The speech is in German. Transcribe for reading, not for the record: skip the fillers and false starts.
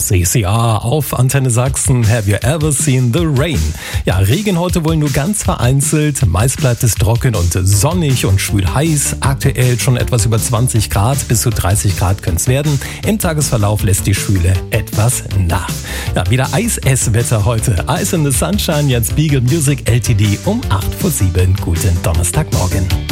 CCA auf Antenne Sachsen. Have you ever seen the rain? Ja, Regen heute wohl nur ganz vereinzelt. Meist bleibt es trocken und sonnig und schwül heiß. Aktuell schon etwas über 20 Grad, bis zu 30 Grad können es werden. Im Tagesverlauf lässt die Schwüle etwas nach. Ja, wieder Eis-Ess-Wetter heute. Ice in the Sunshine, jetzt Beagle Music LTD um 8:07. Guten Donnerstagmorgen.